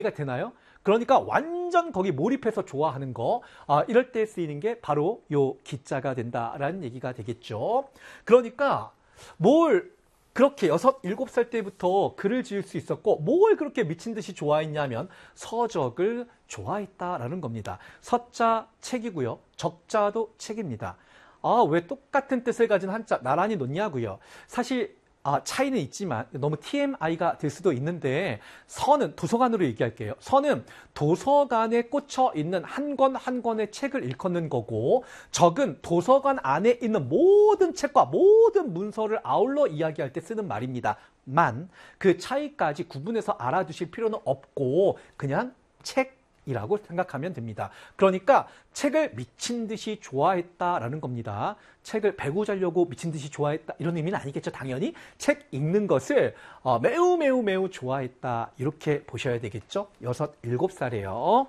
가 되나요? 그러니까 완전 거기 몰입해서 좋아하는 거, 이럴 때 쓰이는 게 바로 요 기자가 된다라는 얘기가 되겠죠. 그러니까 뭘 그렇게 6, 7살 때부터 글을 지을 수 있었고 뭘 그렇게 미친 듯이 좋아했냐면 서적을 좋아했다라는 겁니다. 서자 책이고요. 적자도 책입니다. 왜 똑같은 뜻을 가진 한자 나란히 놓냐고요. 사실 차이는 있지만 너무 TMI가 될 수도 있는데 서는 도서관으로 얘기할게요. 서는 도서관에 꽂혀 있는 한 권 한 권의 책을 일컫는 거고 적은 도서관 안에 있는 모든 책과 모든 문서를 아울러 이야기할 때 쓰는 말입니다. 만 그 차이까지 구분해서 알아두실 필요는 없고 그냥 책이라고 생각하면 됩니다. 그러니까 책을 미친 듯이 좋아했다라는 겁니다. 책을 배고 자려고 미친 듯이 좋아했다 이런 의미는 아니겠죠. 당연히 책 읽는 것을 매우 매우 매우 좋아했다 이렇게 보셔야 되겠죠. 6, 7살이에요.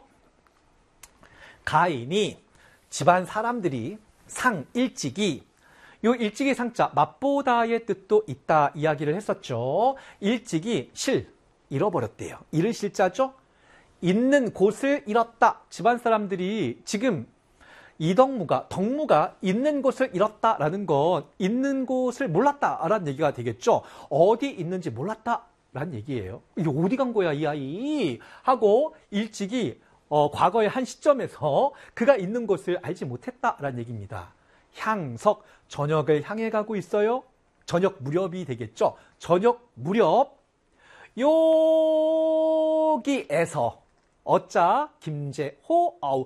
가인이 집안 사람들이 상 일찍이 요 일찍이 상자 맛보다의 뜻도 있다 이야기를 했었죠. 일찍이 실 잃어버렸대요. 잃을 실자죠. 있는 곳을 잃었다. 집안 사람들이 지금 덕무가 있는 곳을 잃었다라는 건 있는 곳을 몰랐다라는 얘기가 되겠죠. 어디 있는지 몰랐다라는 얘기예요. 이게 어디 간 거야 이 아이 하고 일찍이 과거의 한 시점에서 그가 있는 곳을 알지 못했다라는 얘기입니다. 향석, 저녁을 향해 가고 있어요. 저녁 무렵이 되겠죠. 저녁 무렵 여기에서 어자 김제 호아우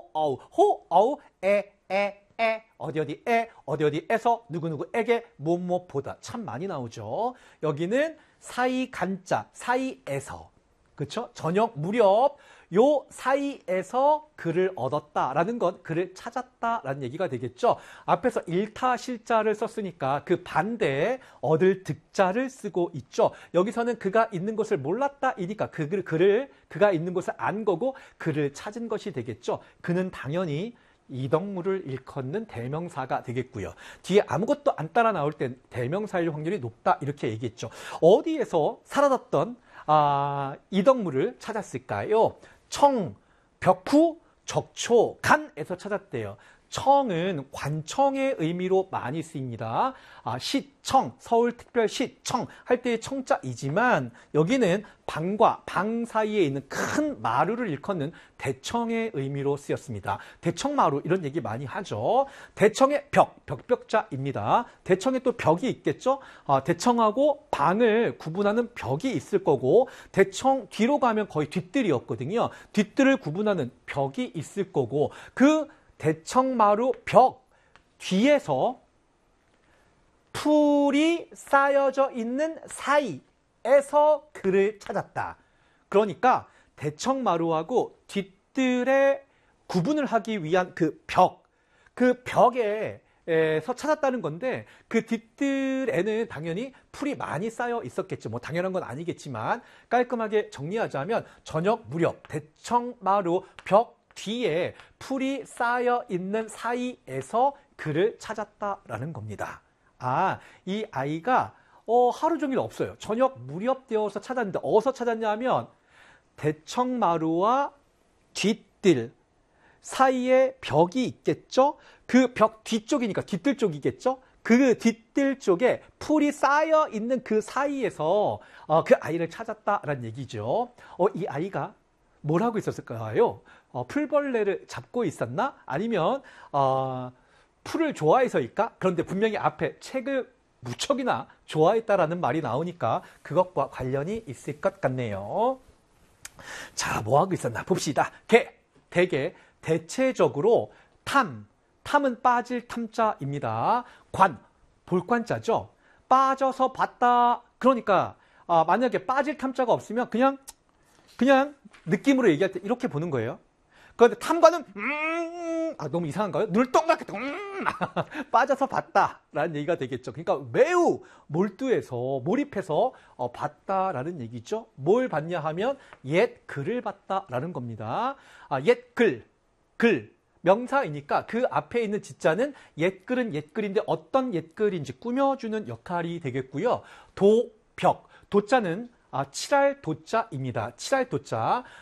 에 어디에서 누구누구에게 뭐뭐보다 참 많이 나오죠. 여기는 사이 간자 사이에서 그렇죠? 저녁 무렵 요 사이에서 글을 얻었다라는 건 글을 찾았다라는 얘기가 되겠죠. 앞에서 일타실자를 썼으니까 그 반대에 얻을 득자를 쓰고 있죠. 여기서는 그가 있는 것을 몰랐다이니까 그가 있는 것을 안 거고 그를 찾은 것이 되겠죠. 그는 당연히 이덕무를 일컫는 대명사가 되겠고요. 뒤에 아무것도 안 따라 나올 땐 대명사일 확률이 높다 이렇게 얘기했죠. 어디에서 사라졌던 이덕무를 찾았을까요? 청, 벽후, 적초, 간에서 찾았대요. 청은 관청의 의미로 많이 쓰입니다. 시청, 서울특별시청 할 때의 청자이지만 여기는 방과 방 사이에 있는 큰 마루를 일컫는 대청의 의미로 쓰였습니다. 대청마루 이런 얘기 많이 하죠. 대청의 벽자입니다. 대청에 또 벽이 있겠죠. 대청하고 방을 구분하는 벽이 있을 거고 대청 뒤로 가면 거의 뒷뜰이었거든요. 뒷뜰을 구분하는 벽이 있을 거고 그 대청마루 벽 뒤에서 풀이 쌓여져 있는 사이에서 그를 찾았다. 그러니까 대청마루하고 뒷뜰의 구분을 하기 위한 그 벽에서 찾았다는 건데 그 뒷뜰에는 당연히 풀이 많이 쌓여 있었겠죠. 뭐 당연한 건 아니겠지만 깔끔하게 정리하자면 저녁 무렵 대청마루 벽 뒤에 풀이 쌓여 있는 사이에서 그를 찾았다라는 겁니다. 이 아이가 하루 종일 없어요. 저녁 무렵 되어서 찾았는데 어디서 찾았냐면 대청마루와 뒷뜰 사이에 벽이 있겠죠. 그 벽 뒤쪽이니까 뒷뜰 쪽이겠죠. 그 뒷뜰 쪽에 풀이 쌓여 있는 그 사이에서 그 아이를 찾았다라는 얘기죠. 이 아이가 뭘 하고 있었을까요? 풀벌레를 잡고 있었나? 아니면 풀을 좋아해서일까? 그런데 분명히 앞에 책을 무척이나 좋아했다라는 말이 나오니까 그것과 관련이 있을 것 같네요. 자, 뭐 하고 있었나 봅시다. 대개 대체적으로 탐은 빠질 탐자입니다. 볼관자죠. 빠져서 봤다. 그러니까 만약에 빠질 탐자가 없으면 그냥 느낌으로 얘기할 때 이렇게 보는 거예요. 그런데 탐관은 너무 이상한가요? 눈을 동그랗게 빠져서 봤다라는 얘기가 되겠죠. 그러니까 매우 몰입해서 봤다라는 얘기죠. 뭘 봤냐 하면 옛 글을 봤다라는 겁니다. 옛 글 명사이니까 그 앞에 있는 지자는 옛글은 옛글인데 어떤 옛글인지 꾸며주는 역할이 되겠고요. 도자는 칠할 도자입니다. 칠할 도자.